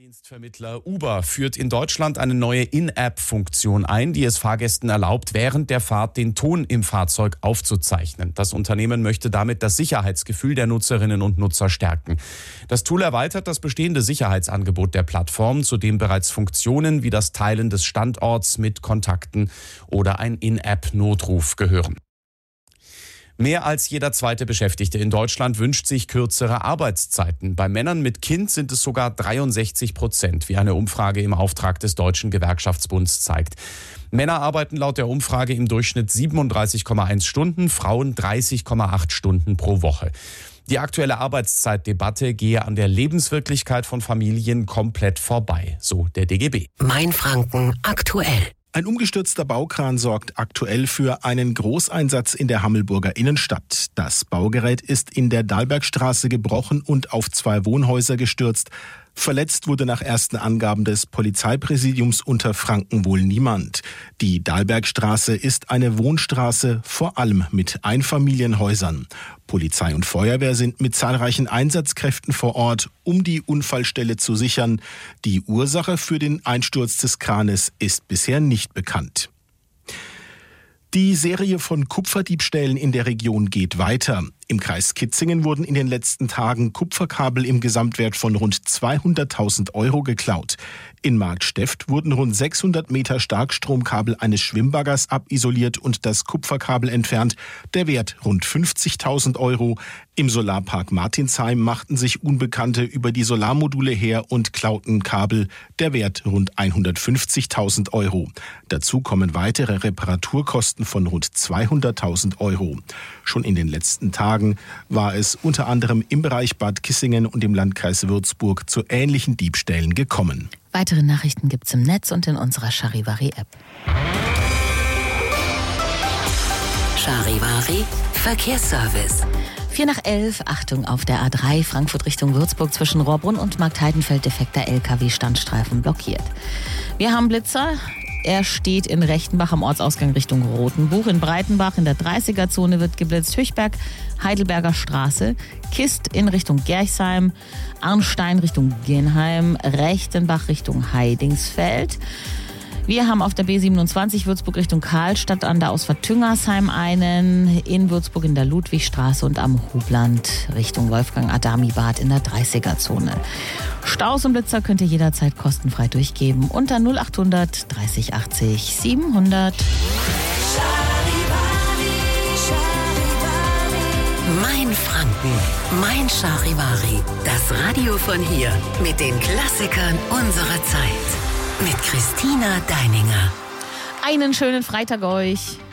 Fahrdienstvermittler Uber führt in Deutschland eine neue In-App-Funktion ein, die es Fahrgästen erlaubt, während der Fahrt den Ton im Fahrzeug aufzuzeichnen. Das Unternehmen möchte damit das Sicherheitsgefühl der Nutzerinnen und Nutzer stärken. Das Tool erweitert das bestehende Sicherheitsangebot der Plattform, zu dem bereits Funktionen wie das Teilen des Standorts mit Kontakten oder ein In-App-Notruf gehören. Mehr als jeder zweite Beschäftigte in Deutschland wünscht sich kürzere Arbeitszeiten. Bei Männern mit Kind sind es sogar 63%, wie eine Umfrage im Auftrag des Deutschen Gewerkschaftsbunds zeigt. Männer arbeiten laut der Umfrage im Durchschnitt 37,1 Stunden, Frauen 30,8 Stunden pro Woche. Die aktuelle Arbeitszeitdebatte gehe an der Lebenswirklichkeit von Familien komplett vorbei, so der DGB. Mainfranken aktuell. Ein umgestürzter Baukran sorgt aktuell für einen Großeinsatz in der Hammelburger Innenstadt. Das Baugerät ist in der Dahlbergstraße gebrochen und auf 2 Wohnhäuser gestürzt. Verletzt wurde nach ersten Angaben des Polizeipräsidiums Unterfranken wohl niemand. Die Dahlbergstraße ist eine Wohnstraße, vor allem mit Einfamilienhäusern. Polizei und Feuerwehr sind mit zahlreichen Einsatzkräften vor Ort, um die Unfallstelle zu sichern. Die Ursache für den Einsturz des Kranes ist bisher nicht bekannt. Die Serie von Kupferdiebstählen in der Region geht weiter. Im Kreis Kitzingen wurden in den letzten Tagen Kupferkabel im Gesamtwert von rund 200.000 Euro geklaut. In Marktsteft wurden rund 600 Meter Starkstromkabel eines Schwimmbaggers abisoliert und das Kupferkabel entfernt. Der Wert rund 50.000 Euro. Im Solarpark Martinsheim machten sich Unbekannte über die Solarmodule her und klauten Kabel. Der Wert rund 150.000 Euro. Dazu kommen weitere Reparaturkosten von rund 200.000 Euro. Schon in den letzten Tagen war es unter anderem im Bereich Bad Kissingen und im Landkreis Würzburg zu ähnlichen Diebstählen gekommen. Weitere Nachrichten gibt's im Netz und in unserer Charivari-App. Charivari Verkehrsservice. 11:04, Achtung auf der A3 Frankfurt Richtung Würzburg zwischen Rohrbrunn und Marktheidenfeld defekter LKW-Standstreifen blockiert. Wir haben Blitzer. Er steht in Rechtenbach am Ortsausgang Richtung Rotenbuch. In Breitenbach in der 30er-Zone wird geblitzt. Hüchberg, Heidelberger Straße. Kist in Richtung Gerchsheim. Arnstein Richtung Genheim. Rechtenbach Richtung Heidingsfeld. Wir haben auf der B27 Würzburg Richtung Karlstadt an der Ausfahrt Tüngersheim einen, in Würzburg in der Ludwigstraße und am Hubland Richtung Wolfgang-Adami-Bad in der 30er-Zone. Staus und Blitzer könnt ihr jederzeit kostenfrei durchgeben unter 0800 30 80 700. Mainfranken, mein Charivari. Das Radio von hier mit den Klassikern unserer Zeit. Mit Christina Deininger. Einen schönen Freitag euch.